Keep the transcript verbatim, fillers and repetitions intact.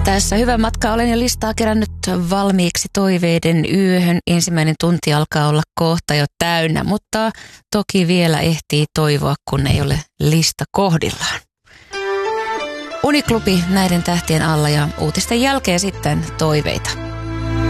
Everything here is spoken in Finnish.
Tässä hyvä matka, olen jo listaa kerännyt valmiiksi toiveiden yöhön. Ensimmäinen tunti alkaa olla kohta jo täynnä, mutta toki vielä ehtii toivoa, kun ei ole lista kohdillaan. Uniklubi näiden tähtien alla ja uutisten jälkeen sitten toiveita.